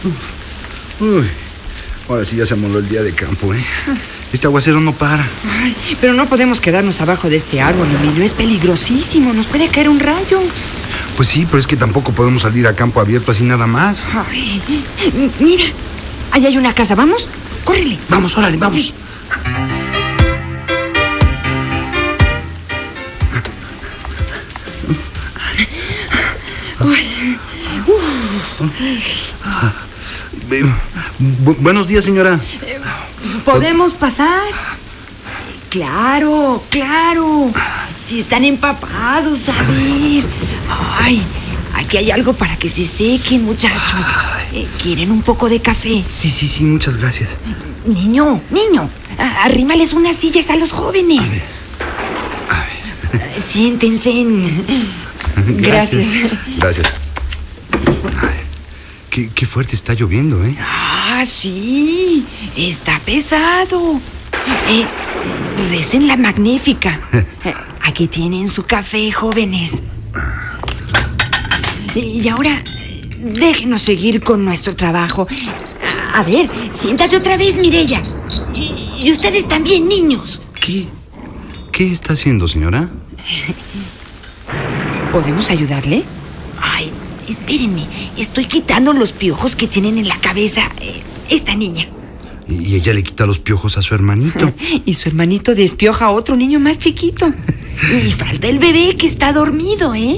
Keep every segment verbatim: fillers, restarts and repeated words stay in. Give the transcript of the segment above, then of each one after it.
Uy, ahora sí ya se moló el día de campo, ¿eh? Este aguacero no para. Ay, pero no podemos quedarnos abajo de este árbol, Emilio. Es peligrosísimo, nos puede caer un rayo. Pues sí, pero es que tampoco podemos salir a campo abierto así nada más. Ay, mira, ahí hay una casa, ¿vamos? Córrele. Vamos, órale, vamos. Sí. Bu- buenos días, señora. Eh, ¿Podemos pasar? Claro, claro. Si están empapados, a ver. Ay, aquí hay algo para que se sequen, muchachos. Eh, ¿Quieren un poco de café? Sí, sí, sí, muchas gracias. Niño, niño, arrímales unas sillas a los jóvenes. A ver, a ver. Siéntense. Gracias. Gracias. Gracias. Ay, qué, qué fuerte está lloviendo, ¿eh? Ah, sí, está pesado. Eh, recen la magnífica. Aquí tienen su café, jóvenes. Y ahora, déjenos seguir con nuestro trabajo. A ver, siéntate otra vez, Mireya. Y ustedes también, niños. ¿Qué? ¿Qué está haciendo, señora? ¿Podemos ayudarle? Ay, espérenme. Estoy quitando los piojos que tienen en la cabeza eh, esta niña. Y ella le quita los piojos a su hermanito. Y su hermanito despioja a otro niño más chiquito. Y falta el bebé que está dormido, ¿eh?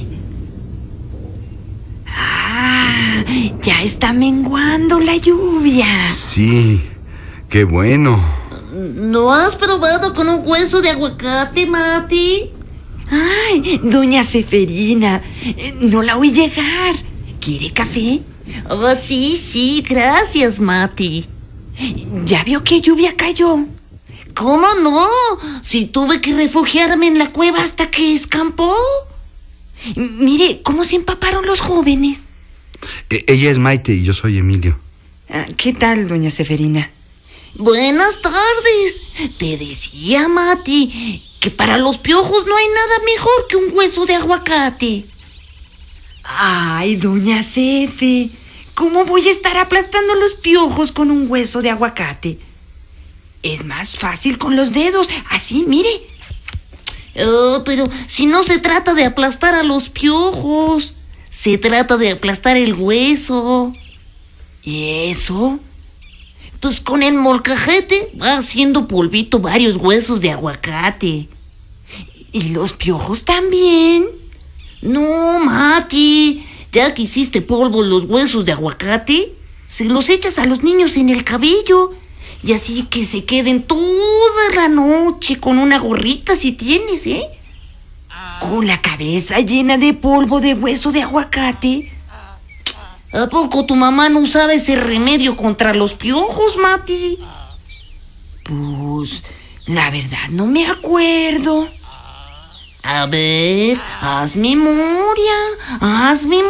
Ah, ya está menguando la lluvia. Sí, qué bueno. ¿No has probado con un hueso de aguacate, Mati? Ay, doña Seferina, no la oí llegar. ¿Quiere café? Oh, sí, sí, gracias, Mati. ¿Ya vio qué lluvia cayó? ¿Cómo no? Si tuve que refugiarme en la cueva hasta que escampó. Mire, ¿cómo se empaparon los jóvenes? E- ella es Maite y yo soy Emilio. Ah, ¿qué tal, doña Seferina? Buenas tardes. Te decía, Mati, que para los piojos no hay nada mejor que un hueso de aguacate. Ay, doña Sefe, ¿cómo voy a estar aplastando los piojos con un hueso de aguacate? Es más fácil con los dedos, así, mire. Oh, pero si no se trata de aplastar a los piojos, se trata de aplastar el hueso. ¿Y eso? Pues con el molcajete va haciendo polvito varios huesos de aguacate. ¿Y los piojos también? No, Mati, ya que hiciste polvo los huesos de aguacate, se los echas a los niños en el cabello. Y así que se queden toda la noche con una gorrita si tienes, ¿eh? ¿Con la cabeza llena de polvo de hueso de aguacate? ¿A poco tu mamá no usaba ese remedio contra los piojos, Mati? Pues, la verdad no me acuerdo. A ver, haz memoria, haz memoria.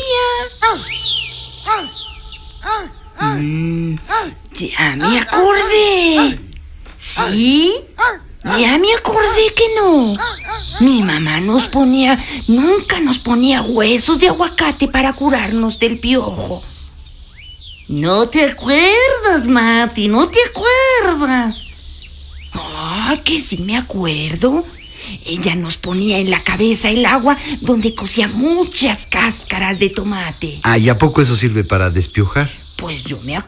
Mm, ya me acordé. ¿Sí? Ya me acordé que no. Mi mamá nos ponía, nunca nos ponía huesos de aguacate para curarnos del piojo. No te acuerdas, Mati, no te acuerdas. Ah, que sí me acuerdo. Ella nos ponía en la cabeza el agua donde cocía muchas cáscaras de tomate. Ah, ¿y a poco eso sirve para despiojar? Pues yo me acuerdo.